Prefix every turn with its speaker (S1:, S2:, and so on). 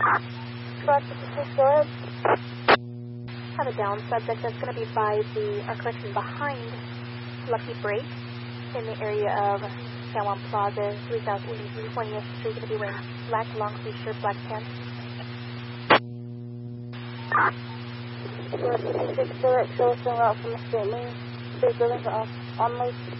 S1: Correct, go ahead. Have a down subject that's going to be by behind Lucky Break in the area of San Juan Plaza, 3020th Street, going to be wearing black long sleeve shirt, black pants. Correct, 56, direct, show us en route from the state main. State buildings on lead.